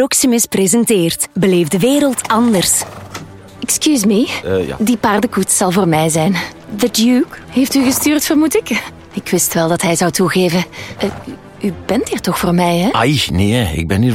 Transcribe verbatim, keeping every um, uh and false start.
Proximus presenteert Beleef de wereld anders. Excuse me, Uh, ja. die paardenkoets zal voor mij zijn. The Duke heeft u gestuurd, vermoed ik? Ik wist wel dat hij zou toegeven. Uh, u, u bent hier toch voor mij, hè? Ai, nee, ik ben hier